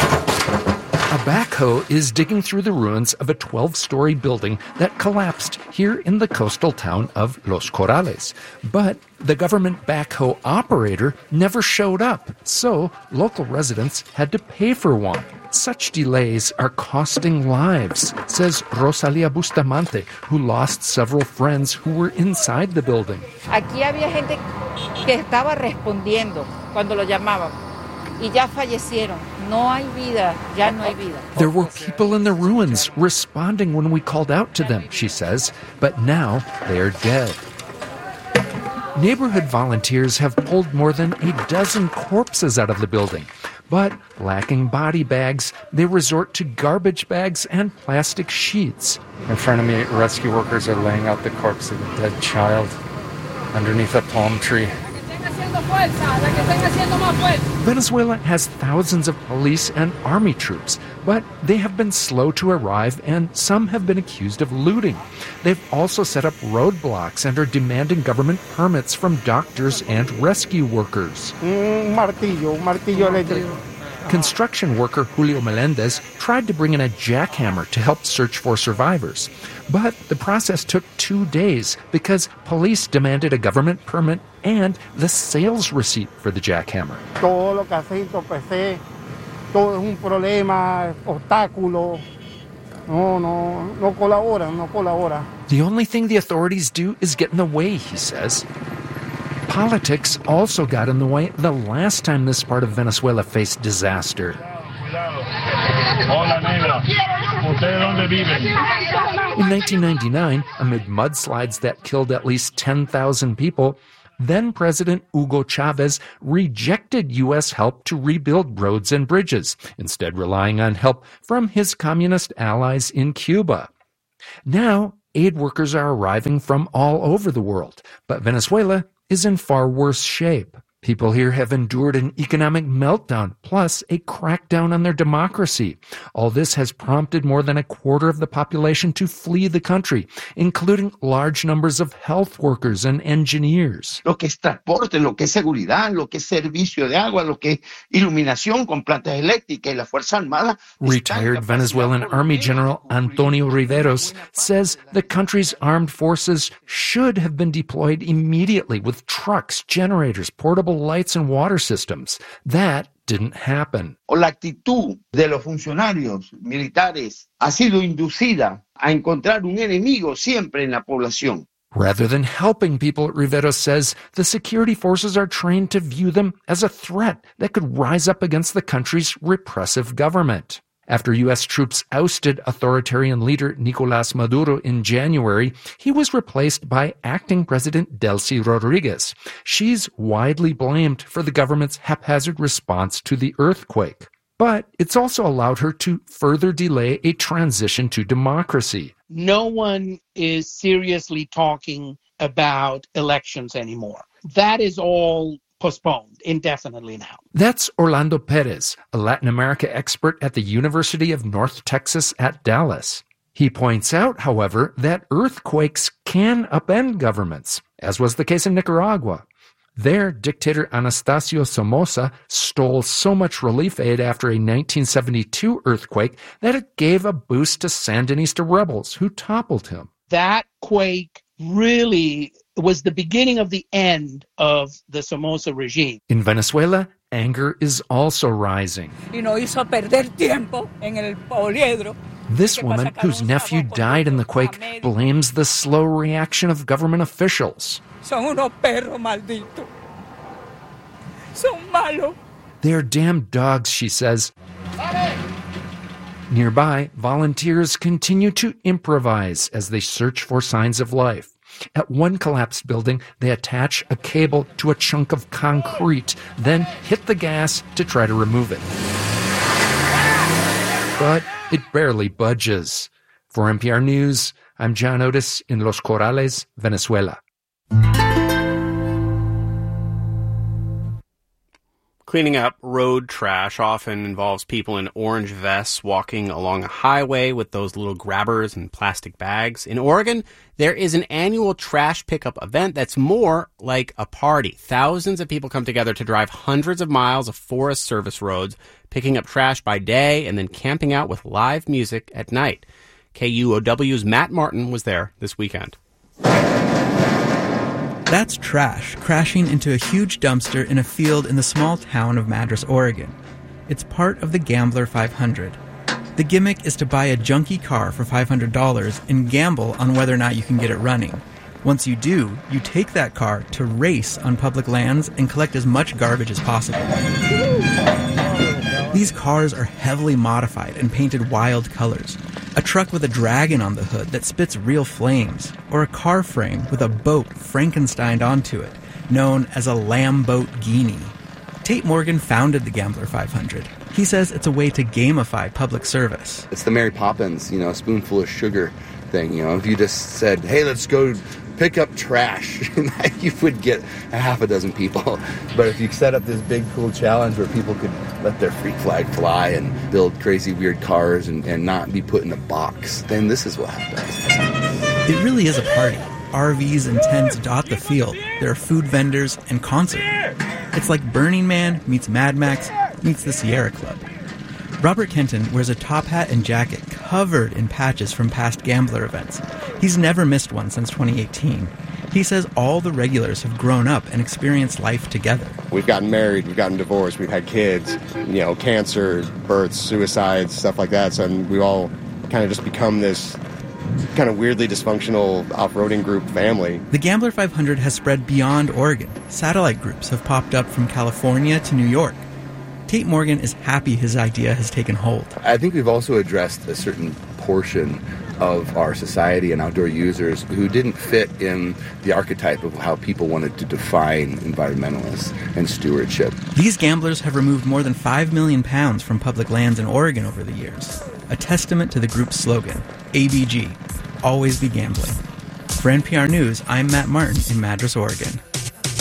S6: A backhoe is digging through the ruins of a twelve-story building that collapsed here in the coastal town of Los Corrales. But the government backhoe operator never showed up, so local residents had to pay for one. Such delays are costing lives, says Rosalia Bustamante, who lost several friends who were inside the building.
S8: Aquí había gente que estaba respondiendo cuando lo llamaban y ya fallecieron. No hay vida, ya no hay vida.
S6: There were people in the ruins responding when we called out to them, she says, but now they are dead. Neighborhood volunteers have pulled more than a dozen corpses out of the building. But lacking body bags, they resort to garbage bags and plastic sheets.
S10: In front of me, rescue workers are laying out the corpse of a dead child underneath a palm tree.
S6: Venezuela has thousands of police and army troops, but they have been slow to arrive and some have been accused of looting. They've also set up roadblocks and are demanding government permits from doctors and rescue workers.
S10: Un martillo, un martillo eléctrico.
S6: construction worker Julio Melendez tried to bring in a jackhammer to help search for survivors. But the process took two days because police demanded a government permit and the sales receipt for the jackhammer.
S11: Todo lo que aceito, pesé, todo es un problema, obstáculo. No, no, no colabora, no colabora.
S6: The only thing the authorities do is get in the way, he says. Politics also got in the way the last time this part of Venezuela faced disaster. In nineteen ninety-nine, amid mudslides that killed at least ten thousand people, then-President Hugo Chavez rejected U S help to rebuild roads and bridges, instead relying on help from his communist allies in Cuba. Now, aid workers are arriving from all over the world, but Venezuela is in far worse shape. People here have endured an economic meltdown, plus a crackdown on their democracy. All this has prompted more than a quarter of the population to flee the country, including large numbers of health workers and engineers.
S12: Lo que es transporte, lo que es seguridad, lo que es servicio de agua, lo que es iluminación con plantas eléctricas y la Fuerza Armada.
S6: Retired Venezuelan Army General Antonio Riveros says the country's armed forces should have been deployed immediately with trucks, generators, portable lights and water systems. That didn't happen.
S12: O la actitud de los funcionarios militares ha sido inducida a encontrar un enemigo siempre en la población.
S6: Rather than helping people, Riveros says, the security forces are trained to view them as a threat that could rise up against the country's repressive government. After U S troops ousted authoritarian leader Nicolás Maduro in January, he was replaced by acting President Delcy Rodriguez. She's widely blamed for the government's haphazard response to the earthquake. But it's also allowed her to further delay a transition to democracy.
S21: No one is seriously talking about elections anymore. That is all postponed indefinitely now.
S6: That's Orlando Perez, a Latin America expert at the University of North Texas at Dallas. He points out, however, that earthquakes can upend governments, as was the case in Nicaragua. There, dictator Anastasio Somoza stole so much relief aid after a nineteen seventy-two earthquake that it gave a boost to Sandinista rebels who toppled him.
S21: That quake really was the beginning of the end of the Somoza regime.
S6: In Venezuela, anger is also rising. This woman, whose nephew died in the quake, blames the slow reaction of government officials. They're damn dogs, she says. Nearby, volunteers continue to improvise as they search for signs of life. At one collapsed building, they attach a cable to a chunk of concrete, then hit the gas to try to remove it. But it barely budges. For N P R News, I'm John Otis in Los Corrales, Venezuela.
S20: Cleaning up road trash often involves people in orange vests walking along a highway with those little grabbers and plastic bags. In Oregon, there is an annual trash pickup event that's more like a party. Thousands of people come together to drive hundreds of miles of Forest Service roads, picking up trash by day and then camping out with live music at night. K U O W's Matt Martin was there this weekend.
S13: That's trash crashing into a huge dumpster in a field in the small town of Madras, Oregon. It's part of the Gambler five hundred. The gimmick is to buy a junky car for five hundred dollars and gamble on whether or not you can get it running. Once you do, you take that car to race on public lands and collect as much garbage as possible. These cars are heavily modified and painted wild colors. A truck with a dragon on the hood that spits real flames, or a car frame with a boat Frankensteined onto it, known as a Lamborghini. Tate Morgan founded the Gambler five hundred. He says it's a way to gamify public service.
S14: It's the Mary Poppins, you know, spoonful of sugar thing. You know, if you just said, hey, let's go pick up trash, you would get a half a dozen people. But if you set up this big, cool challenge where people could let their freak flag fly and build crazy, weird cars and, and not be put in a box, then this is what happens.
S13: It really is a party. R Vs and tents dot the field. There are food vendors and concert. It's like Burning Man meets Mad Max meets the Sierra Club. Robert Kenton wears a top hat and jacket covered in patches from past gambler events. He's never missed one since twenty eighteen. He says all the regulars have grown up and experienced life together.
S2: We've gotten married, we've gotten divorced, we've had kids, you know, cancer, births, suicides, stuff like that. So and we all kind of just become this kind of weirdly dysfunctional off-roading group family.
S13: The Gambler five hundred has spread beyond Oregon. Satellite groups have popped up from California to New York. Tate Morgan is happy his idea has taken hold.
S14: I think we've also addressed a certain portion of our society and outdoor users who didn't fit in the archetype of how people wanted to define environmentalists and stewardship.
S13: These gamblers have removed more than five million pounds from public lands in Oregon over the years, a testament to the group's slogan, A B G, always be gambling. For N P R News, I'm Matt Martin in Madras, Oregon.